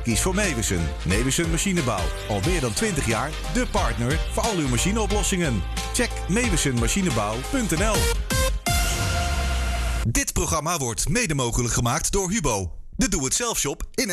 Kies voor Meeuwissen. Meeuwissen Machinebouw. Al meer dan 20 jaar de partner voor al uw machineoplossingen. Check meeuwissenmachinebouw.nl. Dit programma wordt mede mogelijk gemaakt door Hubo, de doe-het-zelf shop in